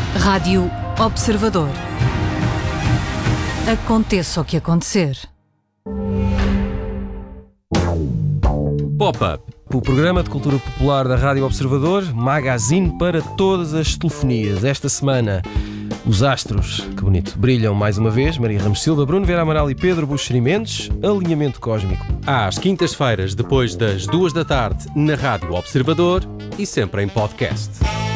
Rádio Observador. Aconteça o que acontecer. Pop-Up, o programa de cultura popular da Rádio Observador, magazine para todas as telefonias. Esta semana, os astros, que bonito, brilham mais uma vez. Maria Ramos Silva, Bruno Vera Amaral e Pedro Buxeri Mendes. Alinhamento cósmico. Às quintas-feiras, depois das 2 da tarde, na Rádio Observador e sempre em podcast.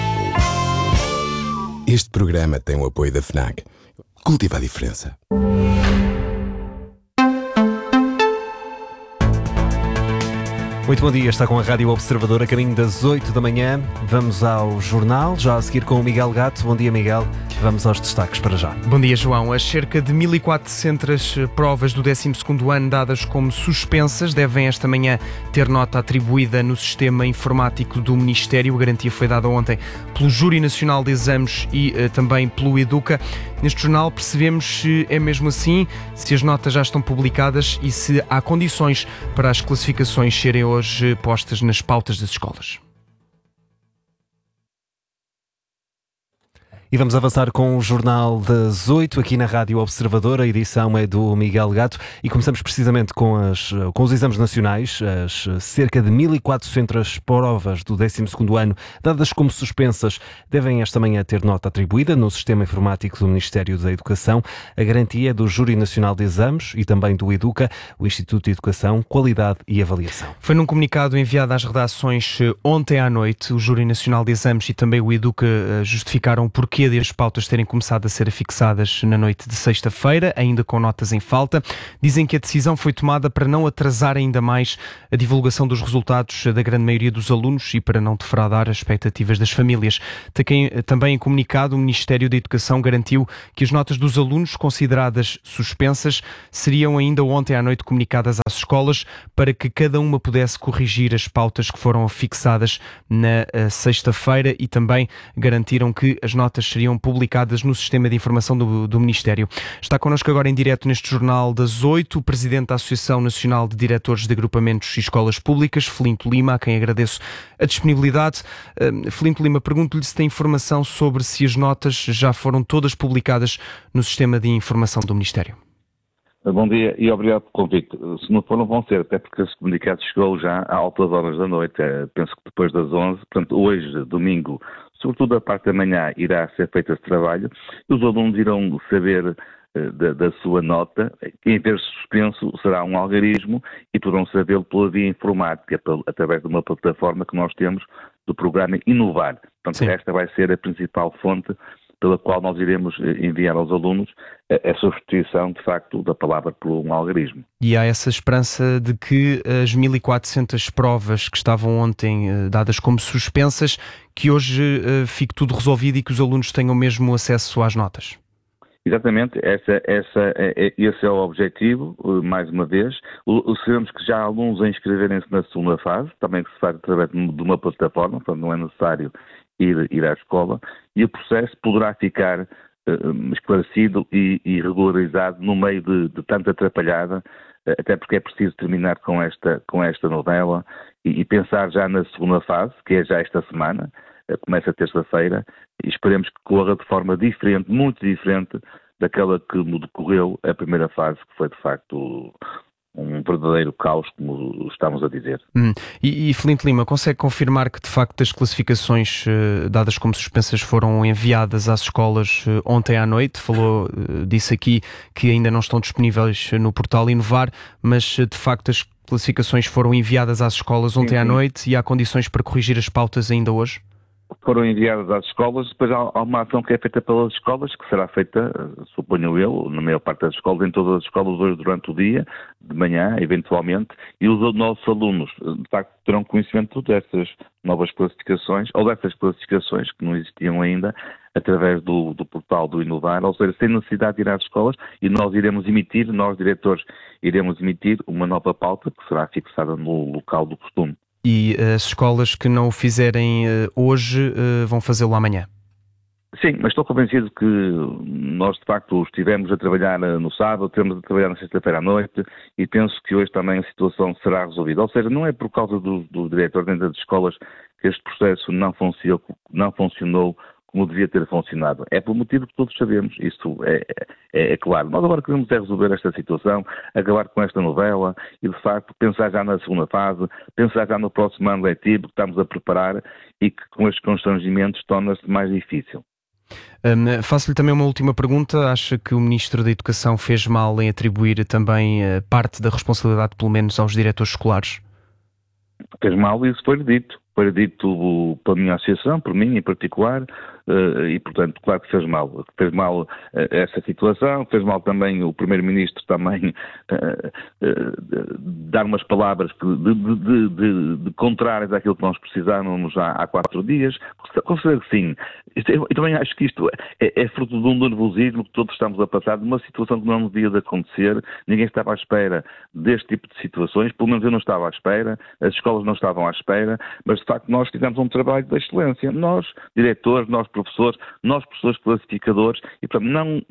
Este programa tem o apoio da FNAC. Cultiva a diferença. Muito bom dia, está com a Rádio Observador a caminho das 8 da manhã. Vamos ao jornal, já a seguir com o Miguel Gato. Bom dia, Miguel. Vamos aos destaques para já. Bom dia, João. As cerca de 1.400 provas do 12º ano dadas como suspensas devem esta manhã ter nota atribuída no sistema informático do Ministério. A garantia foi dada ontem pelo Júri Nacional de Exames e também pelo Educa. Neste jornal percebemos se é mesmo assim, se as notas já estão publicadas e se há condições para as classificações serem hoje postas nas pautas das escolas. E vamos avançar com o Jornal das 8 aqui na Rádio Observador. A edição é do Miguel Gato e começamos precisamente com os exames nacionais. As cerca de 1.400 provas do 12º ano, dadas como suspensas, devem esta manhã ter nota atribuída no sistema informático do Ministério da Educação. A garantia é do Júri Nacional de Exames e também do Educa, o Instituto de Educação, Qualidade e Avaliação. Foi num comunicado enviado às redações ontem à noite. O Júri Nacional de Exames e também o Educa justificaram o porquê das pautas terem começado a ser fixadas na noite de sexta-feira, ainda com notas em falta. Dizem que a decisão foi tomada para não atrasar ainda mais a divulgação dos resultados da grande maioria dos alunos e para não defraudar as expectativas das famílias. Também em comunicado, o Ministério da Educação garantiu que as notas dos alunos consideradas suspensas seriam ainda ontem à noite comunicadas às escolas para que cada uma pudesse corrigir as pautas que foram fixadas na sexta-feira e também garantiram que as notas seriam publicadas no Sistema de Informação do Ministério. Está connosco agora em direto neste Jornal das 8 o Presidente da Associação Nacional de Diretores de Agrupamentos e Escolas Públicas, Felinto Lima, a quem agradeço a disponibilidade. Felinto Lima, pergunto-lhe se tem informação sobre se as notas já foram todas publicadas no Sistema de Informação do Ministério. Bom dia e obrigado pelo convite. Se não foram, vão ser, até porque esse comunicado chegou já a altas horas da noite, penso que depois das 11, portanto hoje, domingo, sobretudo a parte da manhã, irá ser feito esse trabalho e os alunos irão saber da sua nota, que em vez de suspenso será um algarismo e poderão sabê-lo pela via informática, através de uma plataforma que nós temos do programa Inovar. Portanto, sim, esta vai ser a principal fonte pela qual nós iremos enviar aos alunos a substituição, de facto, da palavra por um algarismo. E há essa esperança de que as 1.400 provas que estavam ontem dadas como suspensas, que hoje fique tudo resolvido e que os alunos tenham mesmo acesso às notas? Exatamente, esse é o objetivo, mais uma vez. Sabemos que já há alunos a inscreverem-se na segunda fase, também que se faz através de uma plataforma, portanto não é necessário ir à escola, e o processo poderá ficar esclarecido e regularizado no meio de tanta atrapalhada, até porque é preciso terminar com esta novela e pensar já na segunda fase, que é já esta semana, começa terça-feira, e esperemos que corra de forma diferente, muito diferente daquela que decorreu a primeira fase, que foi de facto um verdadeiro caos, como estamos a dizer. E Felinto Lima, consegue confirmar que de facto as classificações dadas como suspensas foram enviadas às escolas ontem à noite? Disse aqui que ainda não estão disponíveis no portal Inovar, mas de facto as classificações foram enviadas às escolas ontem à noite e há condições para corrigir as pautas ainda hoje? Foram enviadas às escolas, depois há uma ação que é feita pelas escolas, que será feita, suponho eu, na maior parte das escolas, em todas as escolas hoje durante o dia, de manhã, eventualmente, e os nossos alunos, de facto, terão conhecimento dessas novas classificações, ou dessas classificações que não existiam ainda, através do portal do Inovar, ou seja, sem necessidade de ir às escolas, e nós diretores, iremos emitir uma nova pauta, que será fixada no local do costume. E as escolas que não o fizerem hoje vão fazê-lo amanhã? Sim, mas estou convencido que nós de facto estivemos a trabalhar no sábado, estivemos a trabalhar na sexta-feira à noite e penso que hoje também a situação será resolvida. Ou seja, não é por causa do diretor dentro das escolas que este processo não funcionou como devia ter funcionado. É por motivo que todos sabemos, isso é claro. Nós agora queremos resolver esta situação, acabar com esta novela e, de facto, pensar já na segunda fase, pensar já no próximo ano letivo que estamos a preparar e que com estes constrangimentos torna-se mais difícil. Faço-lhe também uma última pergunta. Acha que o Ministro da Educação fez mal em atribuir também parte da responsabilidade, pelo menos, aos diretores escolares? Fez mal, isso foi dito. Foi dito pela minha associação, por mim em particular, e, portanto, claro que fez mal. Fez mal essa situação, fez mal também o Primeiro-Ministro também dar umas palavras de contrárias àquilo que nós precisávamos há 4 dias. Considero que sim. Eu também acho que isto é fruto de um nervosismo que todos estamos a passar, de uma situação que não devia de acontecer. Ninguém estava à espera deste tipo de situações, pelo menos eu não estava à espera, as escolas não estavam à espera, mas de facto nós fizemos um trabalho de excelência. Nós, diretores, nós professores classificadores, e portanto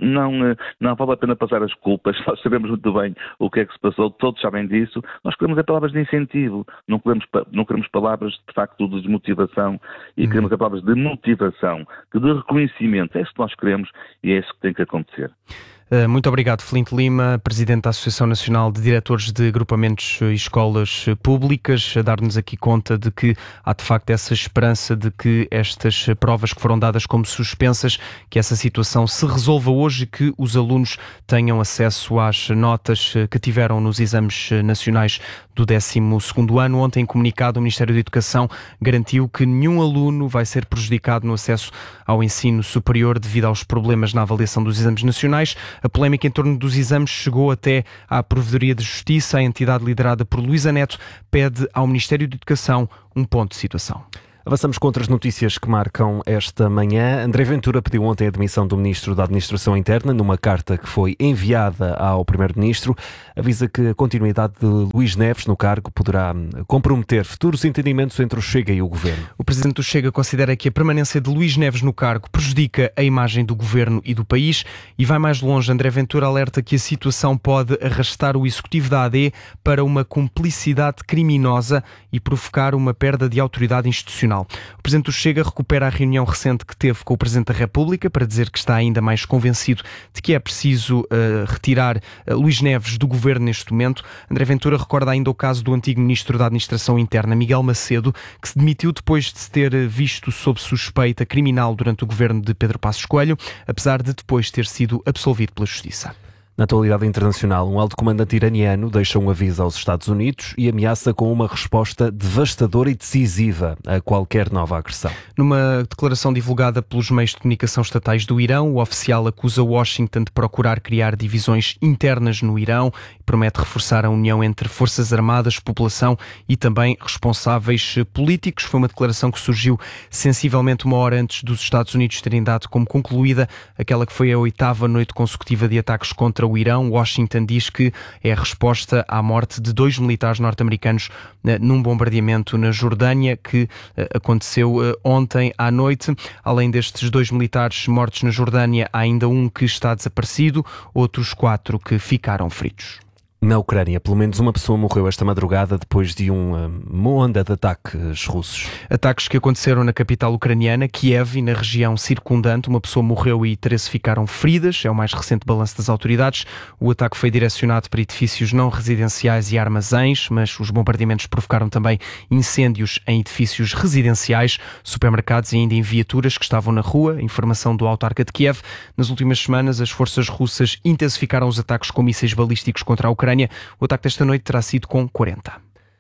não vale a pena passar as culpas, nós sabemos muito bem o que é que se passou, todos sabem disso. Nós queremos palavras de incentivo, não queremos palavras de facto de desmotivação, e queremos palavras de motivação, de reconhecimento. É isso que nós queremos e é isso que tem que acontecer. Muito obrigado, Filipe Lima, Presidente da Associação Nacional de Diretores de Agrupamentos e Escolas Públicas, a dar-nos aqui conta de que há de facto essa esperança de que estas provas que foram dadas como suspensas, que essa situação se resolva hoje e que os alunos tenham acesso às notas que tiveram nos exames nacionais do 12º ano. Ontem, em comunicado, o Ministério da Educação garantiu que nenhum aluno vai ser prejudicado no acesso ao ensino superior devido aos problemas na avaliação dos exames nacionais. A polémica em torno dos exames chegou até à Provedoria de Justiça. A entidade liderada por Luísa Neto pede ao Ministério da Educação um ponto de situação. Avançamos com outras notícias que marcam esta manhã. André Ventura pediu ontem a demissão do Ministro da Administração Interna numa carta que foi enviada ao Primeiro-Ministro. Avisa que a continuidade de Luís Neves no cargo poderá comprometer futuros entendimentos entre o Chega e o Governo. O Presidente do Chega considera que a permanência de Luís Neves no cargo prejudica a imagem do Governo e do país e vai mais longe. André Ventura alerta que a situação pode arrastar o Executivo da AD para uma cumplicidade criminosa e provocar uma perda de autoridade institucional. O Presidente do Chega recupera a reunião recente que teve com o Presidente da República para dizer que está ainda mais convencido de que é preciso retirar Luís Neves do Governo neste momento. André Ventura recorda ainda o caso do antigo Ministro da Administração Interna, Miguel Macedo, que se demitiu depois de se ter visto sob suspeita criminal durante o governo de Pedro Passos Coelho, apesar de depois ter sido absolvido pela Justiça. Na atualidade internacional, um alto comandante iraniano deixa um aviso aos Estados Unidos e ameaça com uma resposta devastadora e decisiva a qualquer nova agressão. Numa declaração divulgada pelos meios de comunicação estatais do Irão, o oficial acusa Washington de procurar criar divisões internas no Irão e promete reforçar a união entre forças armadas, população e também responsáveis políticos. Foi uma declaração que surgiu sensivelmente uma hora antes dos Estados Unidos terem dado como concluída aquela que foi a 8ª noite consecutiva de ataques contra o Irão. Washington diz que é a resposta à morte de 2 militares norte-americanos num bombardeamento na Jordânia que aconteceu ontem à noite. Além destes 2 militares mortos na Jordânia, há ainda um que está desaparecido, outros 4 que ficaram feridos. Na Ucrânia, pelo menos uma pessoa morreu esta madrugada depois de uma onda de ataques russos. Ataques que aconteceram na capital ucraniana, Kiev, e na região circundante. Uma pessoa morreu e 13 ficaram feridas. É o mais recente balanço das autoridades. O ataque foi direcionado para edifícios não residenciais e armazéns, mas os bombardeamentos provocaram também incêndios em edifícios residenciais, supermercados e ainda em viaturas que estavam na rua. Informação do autarca de Kiev. Nas últimas semanas, as forças russas intensificaram os ataques com mísseis balísticos contra a Ucrânia. O ataque desta noite terá sido com 40.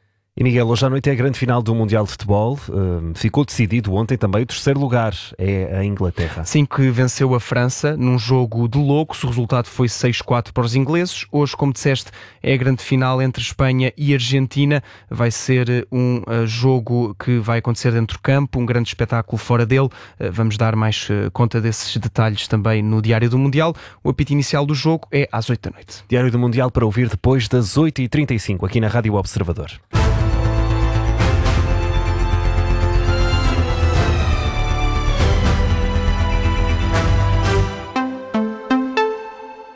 E Miguel, hoje à noite é a grande final do Mundial de Futebol. Ficou decidido ontem também o 3º lugar, é a Inglaterra. Sim, que venceu a França num jogo de loucos. O resultado foi 6-4 para os ingleses. Hoje, como disseste, é a grande final entre Espanha e Argentina. Vai ser um jogo que vai acontecer dentro do campo, um grande espetáculo fora dele. Vamos dar mais conta desses detalhes também no Diário do Mundial. O apito inicial do jogo é às 8 da noite. Diário do Mundial para ouvir depois das 8h35 aqui na Rádio Observador.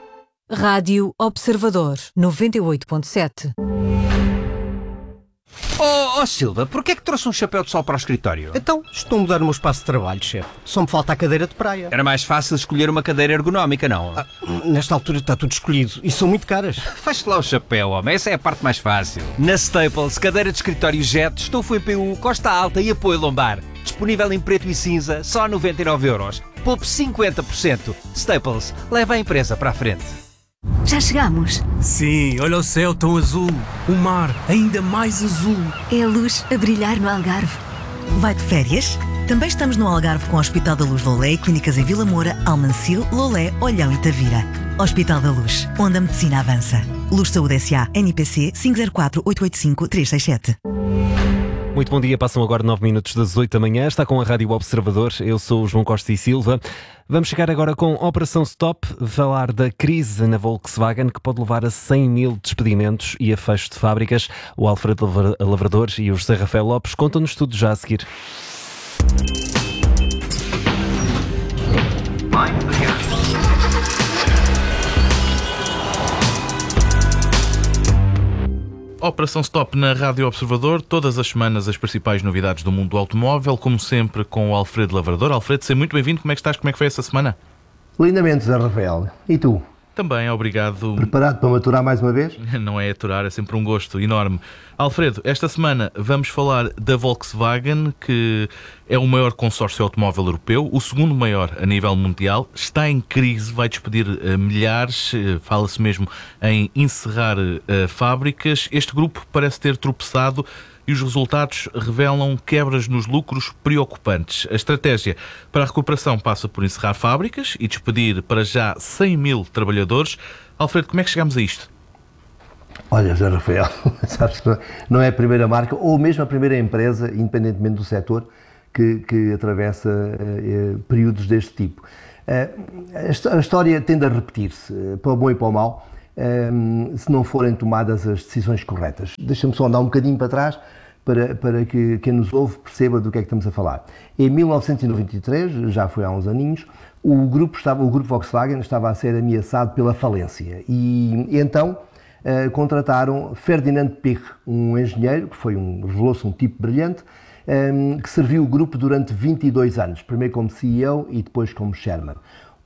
Rádio Observador 98.7. Oh Silva, porquê é que trouxe um chapéu de sol para o escritório? Então, estou a mudar o meu espaço de trabalho, chefe. Só me falta a cadeira de praia. Era mais fácil escolher uma cadeira ergonómica, não? Nesta altura está tudo escolhido e são muito caras. Feche lá o chapéu, homem, essa é a parte mais fácil. Na Staples, cadeira de escritório Jet, estofo em PU, costa alta e apoio lombar. Disponível em preto e cinza, só 99€. Poupe 50%. Staples, leva a empresa para a frente. Já chegamos. Sim, olha o céu tão azul. O mar ainda mais azul. É a luz a brilhar no Algarve. Vai de férias? Também estamos no Algarve com o Hospital da Luz Lolé e clínicas em Vila Moura, Almancil, Lolé, Olhão e Tavira. Hospital da Luz, onde a medicina avança. Luz Saúde S.A. NPC 504-885-367. Muito bom dia, passam agora 9 minutos das 8 da manhã, está com a Rádio Observador, eu sou o João Costa e Silva. Vamos chegar agora com Operação Stop, falar da crise na Volkswagen que pode levar a 100 mil despedimentos e a fecho de fábricas. O Alfredo Lavrador e o José Rafael Lopes contam-nos tudo já a seguir. Operação Stop na Rádio Observador, todas as semanas as principais novidades do mundo do automóvel, como sempre com o Alfredo Lavrador. Alfredo, seja muito bem-vindo, como é que estás? Como é que foi essa semana? Lindamente, Zé Rafael. E tu? Também, obrigado. Preparado para maturar mais uma vez? Não é aturar, é sempre um gosto enorme. Alfredo, esta semana vamos falar da Volkswagen, que é o maior consórcio automóvel europeu, o segundo maior a nível mundial, está em crise, vai despedir milhares, fala-se mesmo em encerrar fábricas. Este grupo parece ter tropeçado e os resultados revelam quebras nos lucros preocupantes. A estratégia para a recuperação passa por encerrar fábricas e despedir para já 100 mil trabalhadores. Alfredo, como é que chegamos a isto? Olha, José Rafael, sabes que não é a primeira marca ou mesmo a primeira empresa, independentemente do setor, que atravessa períodos deste tipo. A história tende a repetir-se, para o bom e para o mau, se não forem tomadas as decisões corretas. Deixa-me só andar um bocadinho para trás para que quem nos ouve perceba do que é que estamos a falar. Em 1993, já foi há uns aninhos, o grupo Volkswagen estava a ser ameaçado pela falência e então contrataram Ferdinand Piech, um engenheiro que revelou-se um tipo brilhante, que serviu o grupo durante 22 anos, primeiro como CEO e depois como chairman.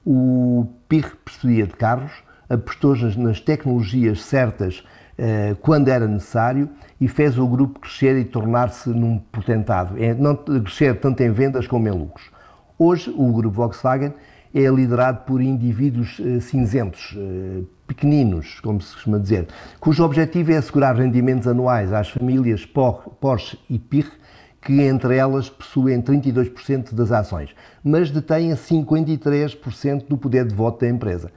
O Piech percebia de carros, apostou nas tecnologias certas quando era necessário e fez o grupo crescer e tornar-se num potentado, não crescer tanto em vendas como em lucros. Hoje o grupo Volkswagen é liderado por indivíduos cinzentos, pequeninos, como se costuma dizer, cujo objetivo é assegurar rendimentos anuais às famílias Porsche e Piech, que entre elas possuem 32% das ações, mas detêm 53% do poder de voto da empresa.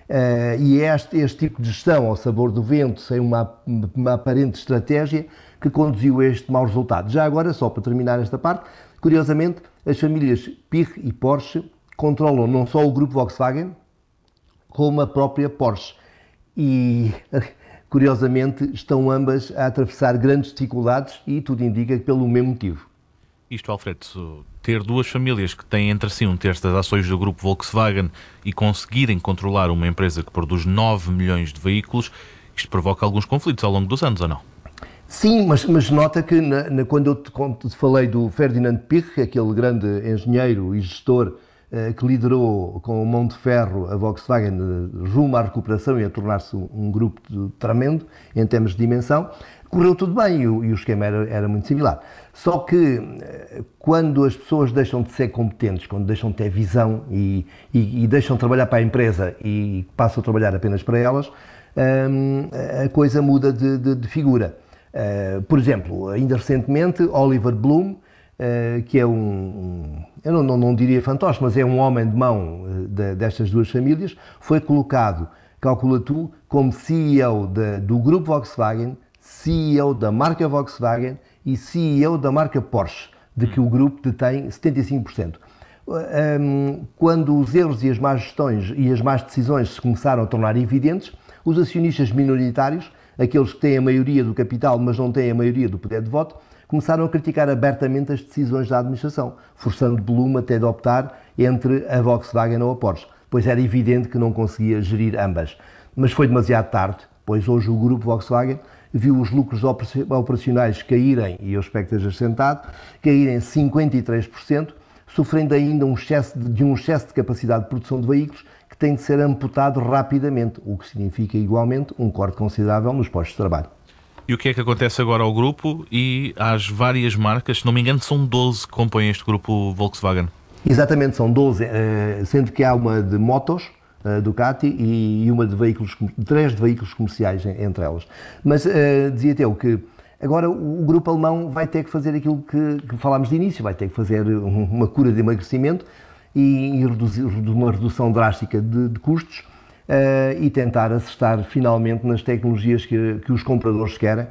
E é este tipo de gestão ao sabor do vento, sem uma aparente estratégia, que conduziu a este mau resultado. Já agora, só para terminar esta parte, curiosamente, as famílias Piech e Porsche controlam não só o grupo Volkswagen, como a própria Porsche. E, curiosamente, estão ambas a atravessar grandes dificuldades e tudo indica que pelo mesmo motivo. Isto, Alfredo, ter duas famílias que têm entre si um terço das ações do grupo Volkswagen e conseguirem controlar uma empresa que produz 9 milhões de veículos, isto provoca alguns conflitos ao longo dos anos, ou não? Sim, mas nota que quando eu te falei do Ferdinand Piech, aquele grande engenheiro e gestor que liderou com mão de ferro a Volkswagen rumo à recuperação e a tornar-se um grupo tremendo em termos de dimensão, correu tudo bem e o esquema era muito similar. Só que quando as pessoas deixam de ser competentes, quando deixam de ter visão e deixam de trabalhar para a empresa e passam a trabalhar apenas para elas, a coisa muda de figura. Por exemplo, ainda recentemente, Oliver Blume, que é eu não diria fantoche, mas é um homem de mão destas duas famílias, foi colocado, calcula tu, como CEO do grupo Volkswagen, CEO da marca Volkswagen e CEO da marca Porsche, de que o grupo detém 75%. Quando os erros e as más gestões e as más decisões se começaram a tornar evidentes, os acionistas minoritários, aqueles que têm a maioria do capital, mas não têm a maioria do poder de voto, começaram a criticar abertamente as decisões da administração, forçando Blume até de optar entre a Volkswagen ou a Porsche, pois era evidente que não conseguia gerir ambas. Mas foi demasiado tarde, pois hoje o grupo Volkswagen viu os lucros operacionais caírem, e eu espero que esteja sentado, caírem 53%, sofrendo ainda um excesso de capacidade de produção de veículos que tem de ser amputado rapidamente, o que significa igualmente um corte considerável nos postos de trabalho. E o que é que acontece agora ao grupo e às várias marcas? Se não me engano, são 12 que compõem este grupo Volkswagen. Exatamente, são 12, sendo que há uma de motos, Ducati, e uma de veículos, 3 de veículos comerciais entre elas. Mas dizia-te eu que agora o grupo alemão vai ter que fazer aquilo que falámos de início, vai ter que fazer uma cura de emagrecimento e uma redução drástica de custos e tentar acertar finalmente nas tecnologias que os compradores querem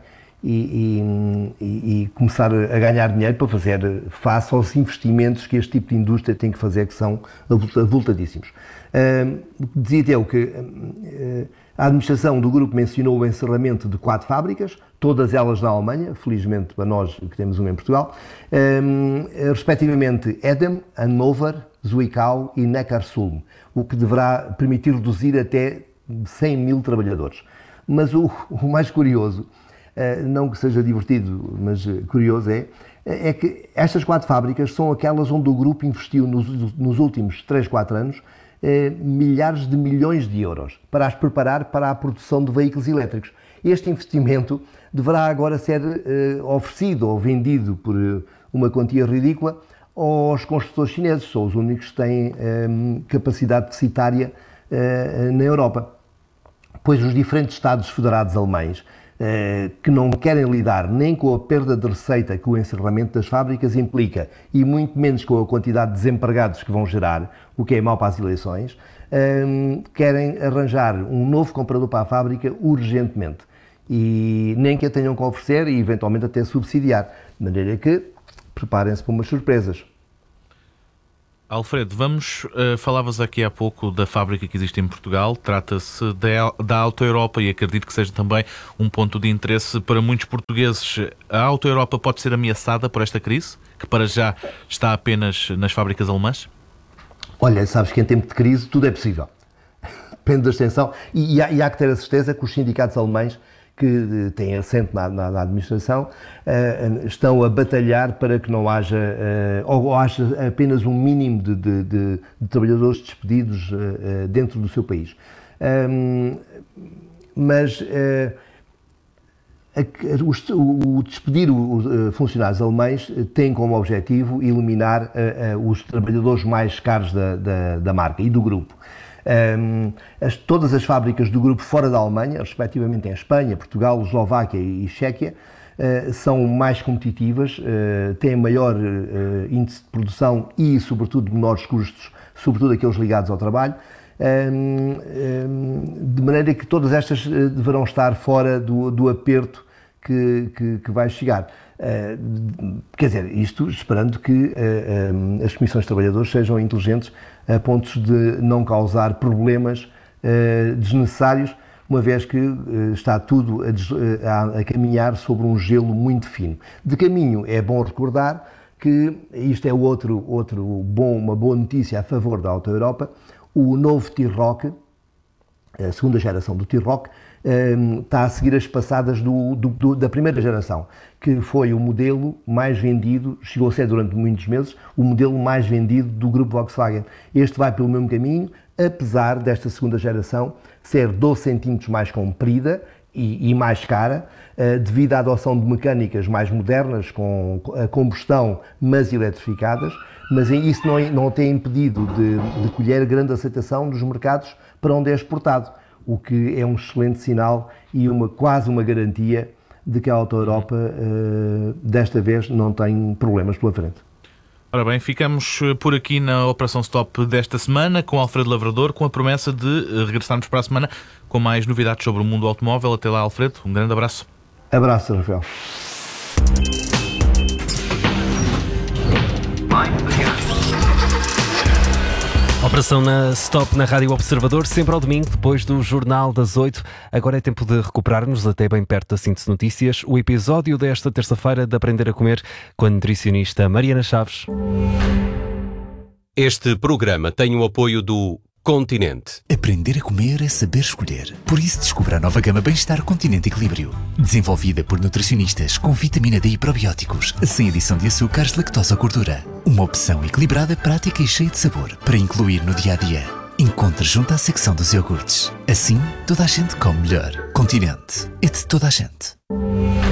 e começar a ganhar dinheiro para fazer face aos investimentos que este tipo de indústria tem que fazer, que são avultadíssimos. Dizia-te eu que a administração do grupo mencionou o encerramento de 4 fábricas, todas elas na Alemanha, felizmente para nós que temos uma em Portugal, respectivamente Edem, Hannover, Zwickau e Neckarsulm, o que deverá permitir reduzir até 100 mil trabalhadores. Mas o mais curioso, não que seja divertido, mas curioso é que estas 4 fábricas são aquelas onde o grupo investiu nos últimos 3, 4 anos milhares de milhões de euros para as preparar para a produção de veículos elétricos. Este investimento deverá agora ser oferecido ou vendido por uma quantia ridícula aos construtores chineses, são os únicos que têm capacidade deficitária na Europa. Pois os diferentes Estados federados alemães que não querem lidar nem com a perda de receita que o encerramento das fábricas implica e muito menos com a quantidade de desempregados que vão gerar, o que é mau para as eleições, querem arranjar um novo comprador para a fábrica urgentemente e nem que a tenham que oferecer e eventualmente até subsidiar, de maneira que preparem-se para umas surpresas. Alfredo, falavas aqui há pouco da fábrica que existe em Portugal, trata-se da Auto Europa e acredito que seja também um ponto de interesse para muitos portugueses. A Auto Europa pode ser ameaçada por esta crise, que para já está apenas nas fábricas alemãs? Olha, sabes que em tempo de crise tudo é possível, depende da extensão e há que ter a certeza que os sindicatos alemães que têm assento na administração, estão a batalhar para que não haja, ou haja apenas um mínimo de trabalhadores despedidos dentro do seu país. Mas o despedir os funcionários alemães tem como objetivo eliminar os trabalhadores mais caros da marca e do grupo. Todas as fábricas do grupo fora da Alemanha, respectivamente em Espanha, Portugal, Eslováquia e Chequia, são mais competitivas, têm maior índice de produção e, sobretudo, menores custos, sobretudo aqueles ligados ao trabalho, de maneira que todas estas deverão estar fora do aperto que vai chegar. Quer dizer, isto esperando que as comissões de trabalhadores sejam inteligentes a pontos de não causar problemas desnecessários, uma vez que está tudo a caminhar sobre um gelo muito fino. De caminho, é bom recordar que isto é uma boa notícia a favor da Auto Europa. O novo T-Roc, a segunda geração do T-Roc, está a seguir as passadas da primeira geração, que foi o modelo mais vendido, chegou a ser durante muitos meses, o modelo mais vendido do grupo Volkswagen. Este vai pelo mesmo caminho, apesar desta segunda geração ser 12 centímetros mais comprida e mais cara, devido à adoção de mecânicas mais modernas, com a combustão, mas eletrificadas, mas isso não tem impedido de colher grande aceitação dos mercados para onde é exportado, o que é um excelente sinal e quase uma garantia de que a Auto Europa desta vez não tem problemas pela frente. Ora bem, ficamos por aqui na Operação Stop desta semana com Alfredo Lavrador, com a promessa de regressarmos para a semana com mais novidades sobre o mundo automóvel. Até lá, Alfredo, um grande abraço. Abraço, Rafael. Operação na Stop na Rádio Observador, sempre ao domingo, depois do Jornal das 8. Agora é tempo de recuperarmos até bem perto da síntese de notícias o episódio desta terça-feira de Aprender a Comer com a nutricionista Mariana Chaves. Este programa tem o apoio do Continente. Aprender a comer é saber escolher. Por isso descubra a nova gama Bem-Estar Continente Equilíbrio. Desenvolvida por nutricionistas com vitamina D e probióticos, sem adição de açúcares, lactose ou gordura. Uma opção equilibrada, prática e cheia de sabor para incluir no dia-a-dia. Encontre junto à secção dos iogurtes. Assim, toda a gente come melhor. Continente. É de toda a gente.